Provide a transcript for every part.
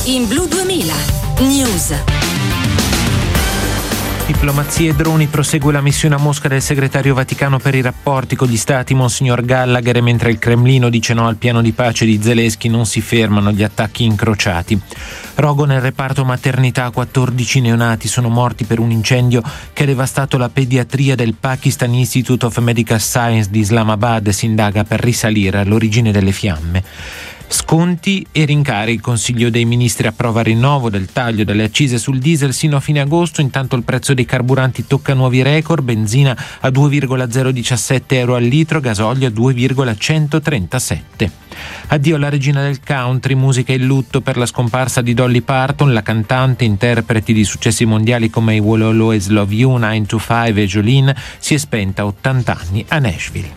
in Blu 2000 News. Diplomazia e droni, prosegue la missione a Mosca del segretario Vaticano per i rapporti con gli stati Monsignor Gallagher, e mentre il Cremlino dice no al piano di pace di Zelensky non si fermano gli attacchi incrociati. Rogo nel reparto maternità, 14 neonati sono morti per un incendio che ha devastato la pediatria del Pakistan Institute of Medical Science di Islamabad. Si indaga per risalire all'origine delle fiamme. Sconti e rincari. Il Consiglio dei Ministri approva il rinnovo del taglio delle accise sul diesel sino a fine agosto. Intanto il prezzo dei carburanti tocca nuovi record: benzina a 2,017 euro al litro, gasolio a 2,137. Addio alla regina del country, musica in lutto per la scomparsa di Dolly Parton. La cantante, interpreti di successi mondiali come I Will Always Love You, 9 to 5 e Jolene, si è spenta a 80 anni a Nashville.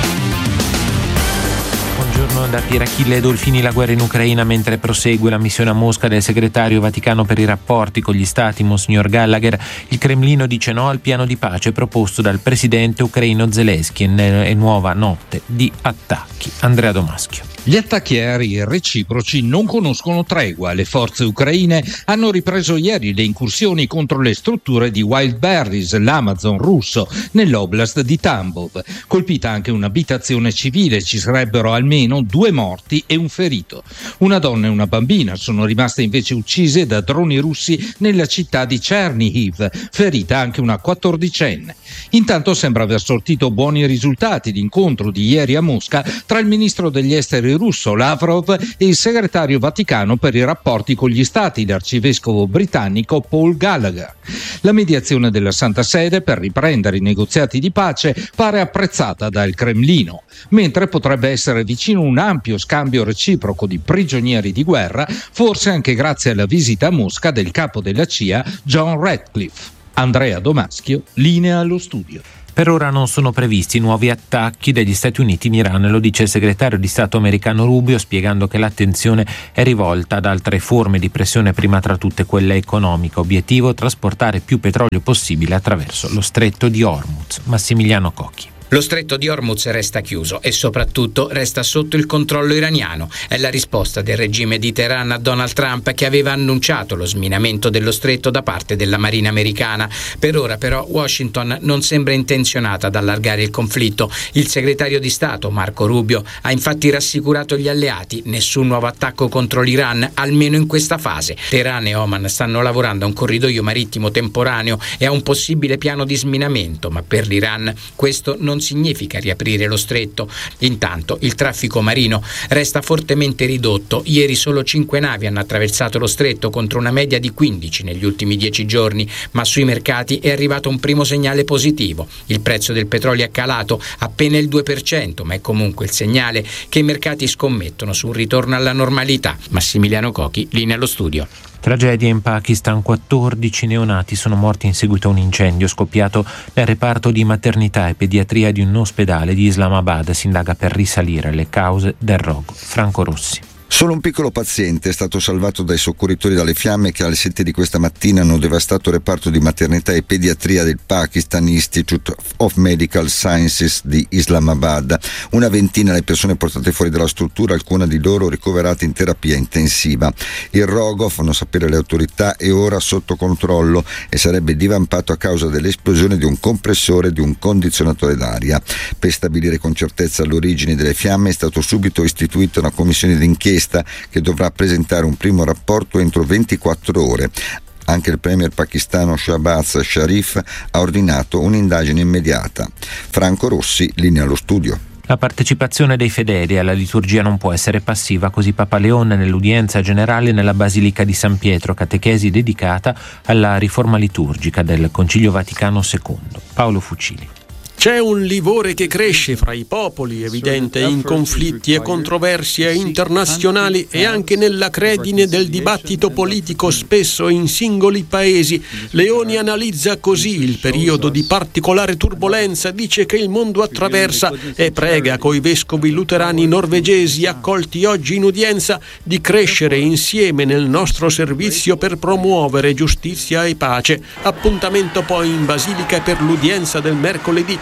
Buongiorno da Pierachille Dolfini. La guerra in Ucraina mentre prosegue la missione a Mosca del segretario Vaticano per i rapporti con gli stati Monsignor Gallagher. Il Cremlino dice no al piano di pace proposto dal presidente ucraino Zelensky e nuova notte di attacchi. Andrea Domaschio. Gli attacchi aerei reciproci non conoscono tregua. Le forze ucraine hanno ripreso ieri le incursioni contro le strutture di Wildberries, l'Amazon russo, nell'oblast di Tambov. Colpita anche un'abitazione civile, ci sarebbero almeno 2 morti e un ferito. Una donna e una bambina sono rimaste invece uccise da droni russi nella città di Chernihiv, ferita anche una 14enne. Intanto sembra aver sortito buoni risultati l'incontro di ieri a Mosca tra il ministro degli esteri russo Lavrov e il segretario Vaticano per i rapporti con gli stati, l'arcivescovo britannico Paul Gallagher. La mediazione della Santa Sede per riprendere i negoziati di pace pare apprezzata dal Cremlino, mentre potrebbe essere vicino un ampio scambio reciproco di prigionieri di guerra, forse anche grazie alla visita a Mosca del capo della CIA John Ratcliffe. Andrea Domaschio, linea allo studio. Per ora non sono previsti nuovi attacchi degli Stati Uniti in Iran, lo dice il segretario di Stato americano Rubio, spiegando che l'attenzione è rivolta ad altre forme di pressione, prima tra tutte quella economica. Obiettivo: trasportare più petrolio possibile attraverso lo stretto di Hormuz. Massimiliano Cocchi. Lo stretto di Hormuz resta chiuso e soprattutto resta sotto il controllo iraniano. È la risposta del regime di Teheran a Donald Trump, che aveva annunciato lo sminamento dello stretto da parte della Marina americana. Per ora però Washington non sembra intenzionata ad allargare il conflitto. Il segretario di Stato Marco Rubio ha infatti rassicurato gli alleati: nessun nuovo attacco contro l'Iran, almeno in questa fase. Teheran e Oman stanno lavorando a un corridoio marittimo temporaneo e a un possibile piano di sminamento, ma per l'Iran questo non significa riaprire lo stretto. Intanto il traffico marino resta fortemente ridotto. Ieri solo 5 navi hanno attraversato lo stretto contro una media di 15 negli ultimi 10 giorni, ma sui mercati è arrivato un primo segnale positivo. Il prezzo del petrolio è calato appena il 2%, ma è comunque il segnale che i mercati scommettono su un ritorno alla normalità. Massimiliano Cocchi, linea allo studio. Tragedia in Pakistan, 14 neonati sono morti in seguito a un incendio scoppiato nel reparto di maternità e pediatria di un ospedale di Islamabad. Si indaga per risalire le cause del rogo. Franco Rossi. Solo un piccolo paziente è stato salvato dai soccorritori dalle fiamme che alle 7 di questa mattina hanno devastato il reparto di maternità e pediatria del Pakistan Institute of Medical Sciences di Islamabad. Una ventina le persone portate fuori dalla struttura, alcune di loro ricoverate in terapia intensiva. Il rogo, fanno sapere le autorità, è ora sotto controllo e sarebbe divampato a causa dell'esplosione di un compressore di un condizionatore d'aria. Per stabilire con certezza l'origine delle fiamme è stato subito istituita una commissione d'inchiesta che dovrà presentare un primo rapporto entro 24 ore. Anche il premier pakistano Shahbaz Sharif ha ordinato un'indagine immediata. Franco Rossi, linea allo studio. La partecipazione dei fedeli alla liturgia non può essere passiva, così Papa Leone nell'udienza generale nella Basilica di San Pietro, catechesi dedicata alla riforma liturgica del Concilio Vaticano II. Paolo Fucili. C'è un livore che cresce fra i popoli, evidente in conflitti e controversie internazionali e anche nella credine del dibattito politico, spesso in singoli paesi. Leoni analizza così il periodo di particolare turbolenza, dice che il mondo attraversa e prega coi vescovi luterani norvegesi accolti oggi in udienza di crescere insieme nel nostro servizio per promuovere giustizia e pace. Appuntamento poi in Basilica per l'udienza del mercoledì.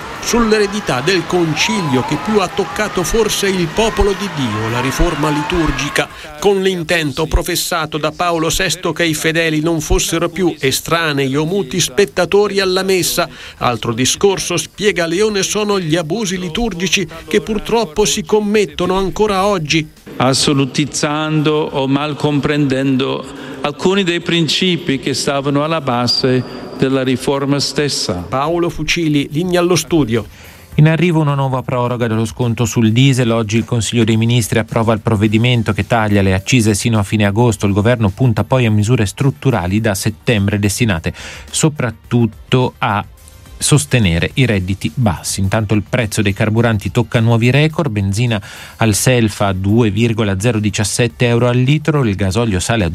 sull'eredità del concilio che più ha toccato forse il popolo di Dio, la riforma liturgica, con l'intento professato da Paolo VI che i fedeli non fossero più estranei o muti spettatori alla messa. Altro discorso, spiega Leone, sono gli abusi liturgici che purtroppo si commettono ancora oggi, assolutizzando o mal comprendendo alcuni dei principi che stavano alla base della riforma stessa. Paolo Fucili, Linea allo Studio. In arrivo una nuova proroga dello sconto sul diesel. Oggi il Consiglio dei Ministri approva il provvedimento che taglia le accise sino a fine agosto. Il governo punta poi a misure strutturali da settembre destinate soprattutto a sostenere i redditi bassi. Intanto il prezzo dei carburanti tocca nuovi record, benzina al Selfa a 2,017 euro al litro, il gasolio sale a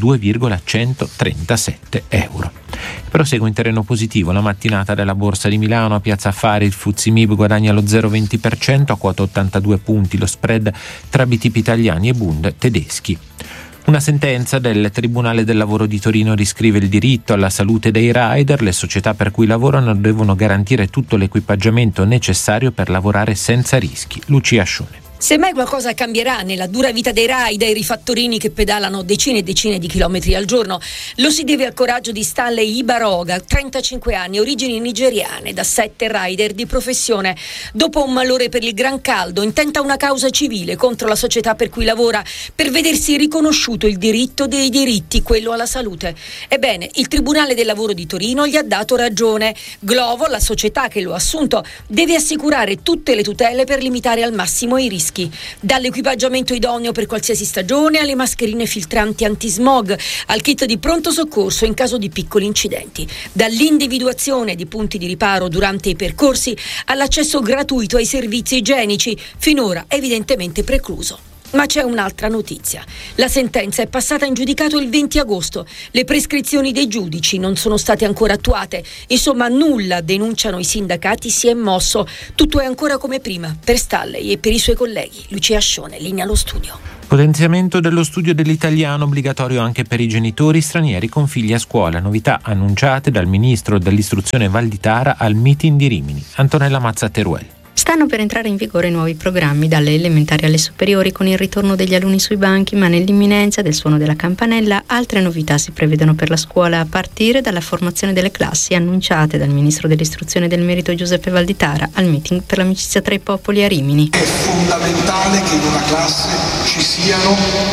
2,137 euro. Prosegue in terreno positivo la mattinata della Borsa di Milano. A Piazza Affari il FTSE MIB guadagna lo 0,20% a quota 82 punti, lo spread tra BTP italiani e Bund tedeschi. Una sentenza del Tribunale del Lavoro di Torino riscrive il diritto alla salute dei rider. Le società per cui lavorano devono garantire tutto l'equipaggiamento necessario per lavorare senza rischi. Lucia Ascione. Se mai qualcosa cambierà nella dura vita dei rider, i fattorini che pedalano decine e decine di chilometri al giorno, lo si deve al coraggio di Stanley Ibaroga, 35 anni, origini nigeriane, da 7 rider di professione. Dopo un malore per il gran caldo, intenta una causa civile contro la società per cui lavora per vedersi riconosciuto il diritto dei diritti, quello alla salute. Ebbene, il Tribunale del Lavoro di Torino gli ha dato ragione. Glovo, la società che lo ha assunto, deve assicurare tutte le tutele per limitare al massimo i rischi. Dall'equipaggiamento idoneo per qualsiasi stagione alle mascherine filtranti antismog, al kit di pronto soccorso in caso di piccoli incidenti, dall'individuazione di punti di riparo durante i percorsi all'accesso gratuito ai servizi igienici, finora evidentemente precluso. Ma c'è un'altra notizia. La sentenza è passata in giudicato il 20 agosto. Le prescrizioni dei giudici non sono state ancora attuate. Insomma, nulla, denunciano i sindacati, si è mosso. Tutto è ancora come prima, per Stanley e per i suoi colleghi. Lucia Ascione, Linea allo Studio. Potenziamento dello studio dell'italiano obbligatorio anche per i genitori stranieri con figli a scuola. Novità annunciate dal ministro dell'istruzione Valditara al meeting di Rimini. Antonella Mazza Teruel. Stanno per entrare in vigore nuovi programmi dalle elementari alle superiori con il ritorno degli alunni sui banchi, ma nell'imminenza del suono della campanella altre novità si prevedono per la scuola, a partire dalla formazione delle classi annunciate dal ministro dell'istruzione e del merito Giuseppe Valditara al meeting per l'amicizia tra i popoli a Rimini. È fondamentale che in una classe ci siano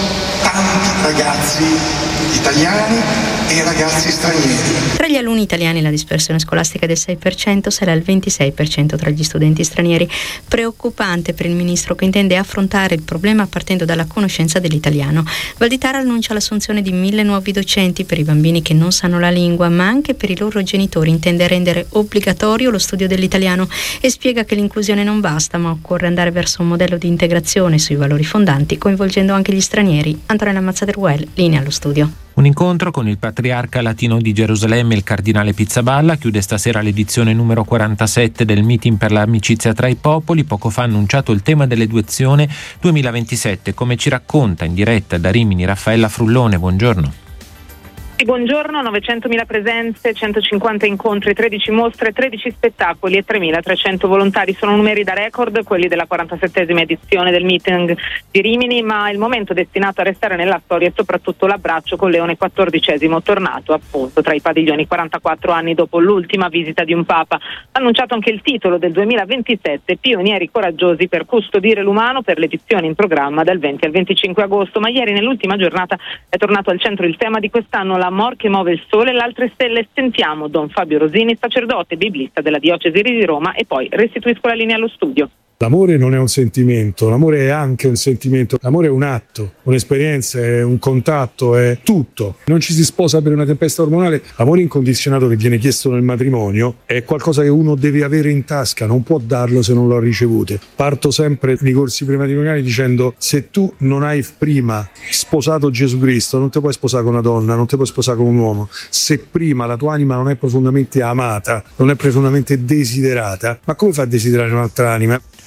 tanti ragazzi italiani e ragazzi stranieri. Tra gli alunni italiani la dispersione scolastica del 6% sarà il 26% tra gli studenti stranieri. Preoccupante per il ministro, che intende affrontare il problema partendo dalla conoscenza dell'italiano. Valditara annuncia l'assunzione di 1.000 nuovi docenti per i bambini che non sanno la lingua, ma anche per i loro genitori. Intende rendere obbligatorio lo studio dell'italiano e spiega che l'inclusione non basta, ma occorre andare verso un modello di integrazione sui valori fondanti, coinvolgendo anche gli stranieri. Antonella Mazzateruel, Linea allo Studio. Un incontro con il patriarca latino di Gerusalemme e il cardinale Pizzaballa chiude stasera l'edizione numero 47 del meeting per l'amicizia tra i popoli. Poco fa ha annunciato il tema dell'edizione 2027, come ci racconta in diretta da Rimini Raffaella Frullone. Buongiorno. Buongiorno, 900.000 presenze, 150 incontri, 13 mostre, 13 spettacoli e 3.300 volontari. Sono numeri da record, quelli della 47esima edizione del meeting di Rimini, ma il momento destinato a restare nella storia è soprattutto l'abbraccio con Leone XIV, tornato appunto tra i padiglioni 44 anni dopo l'ultima visita di un Papa. Ha annunciato anche il titolo del 2027, Pionieri coraggiosi per custodire l'umano, per l'edizione in programma dal 20 al 25 agosto. Ma ieri nell'ultima giornata è tornato al centro il tema di quest'anno, l'amor che muove il sole e le altre stelle. Sentiamo Don Fabio Rosini, sacerdote biblista della diocesi di Roma, e poi restituisco la linea allo studio. L'amore non è un sentimento, l'amore è anche un sentimento, l'amore è un atto, un'esperienza, è un contatto, è tutto. Non ci si sposa per una tempesta ormonale. L'amore incondizionato che viene chiesto nel matrimonio è qualcosa che uno deve avere in tasca, non può darlo se non lo ha ricevuto. Parto sempre nei corsi prematrimoniali dicendo: se tu non hai prima sposato Gesù Cristo, non ti puoi sposare con una donna, non ti puoi sposare con un uomo. Se prima la tua anima non è profondamente amata, non è profondamente desiderata, ma come fa a desiderare un'altra anima?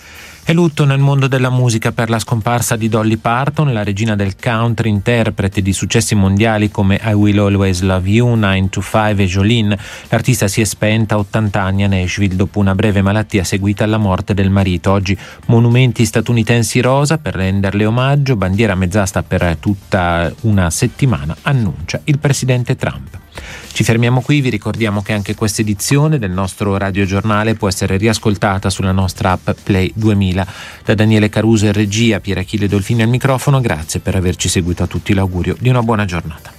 E lutto nel mondo della musica per la scomparsa di Dolly Parton, la regina del country, interprete di successi mondiali come I Will Always Love You, 9 to 5 e Jolene. L'artista si è spenta a 80 anni a Nashville dopo una breve malattia seguita alla morte del marito. Oggi monumenti statunitensi rosa per renderle omaggio, bandiera mezzasta per tutta una settimana, annuncia il presidente Trump. Ci fermiamo qui, vi ricordiamo che anche questa edizione del nostro radiogiornale può essere riascoltata sulla nostra app Play 2000. Da Daniele Caruso in regia, Pier Achille Dolfini al microfono, grazie per averci seguito a tutti, l'augurio di una buona giornata.